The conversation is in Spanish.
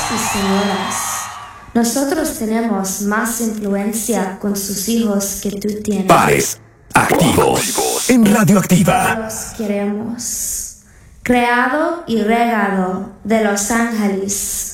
y señoras, nosotros tenemos más influencia con sus hijos que tú tienes. Pares activos en Radioactiva. Los queremos. Creado y regado de Los Ángeles.